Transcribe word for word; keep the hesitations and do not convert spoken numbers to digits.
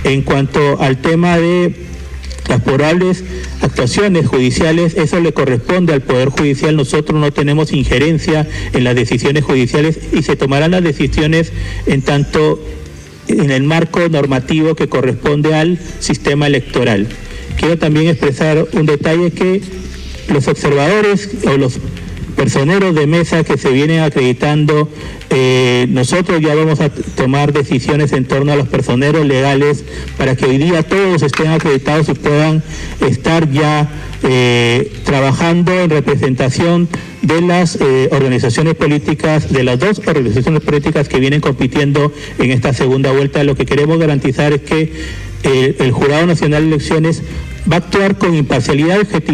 En cuanto al tema de las probables actuaciones judiciales, eso le corresponde al Poder Judicial. Nosotros no tenemos injerencia en las decisiones judiciales y se tomarán las decisiones en tanto en el marco normativo que corresponde al sistema electoral. Quiero también expresar un detalle, que los observadores o los personeros de mesa que se vienen acreditando, eh, nosotros ya vamos a tomar decisiones en torno a los personeros legales para que hoy día todos estén acreditados y puedan estar ya eh, trabajando en representación de las eh, organizaciones políticas, de las dos organizaciones políticas que vienen compitiendo en esta segunda vuelta. Lo que queremos garantizar es que eh, el Jurado Nacional de Elecciones va a actuar con imparcialidad y objetividad.